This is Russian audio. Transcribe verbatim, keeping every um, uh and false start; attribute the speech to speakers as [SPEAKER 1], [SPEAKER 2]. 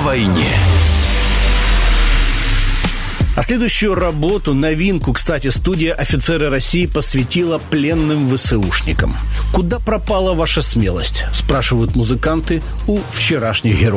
[SPEAKER 1] войне.
[SPEAKER 2] А следующую работу, новинку, кстати, студия «Офицеры России» посвятила пленным ВСУшникам. «Куда пропала ваша смелость?» – спрашивают музыканты у вчерашних героев.